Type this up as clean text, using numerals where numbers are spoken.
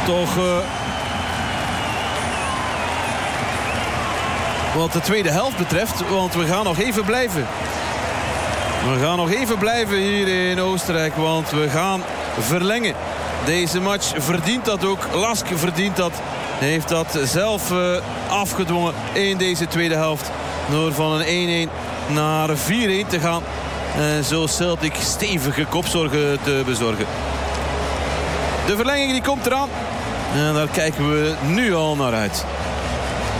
toch wat de tweede helft betreft. Want we gaan nog even blijven. We gaan nog even blijven hier in Oostenrijk. Want we gaan verlengen. Deze match verdient dat ook. Lask verdient dat. Hij heeft dat zelf afgedwongen in deze tweede helft. Door van een 1-1 naar 4-1 te gaan. En zo Celtic stevige kopzorgen te bezorgen. De verlenging die komt eraan. En daar kijken we nu al naar uit.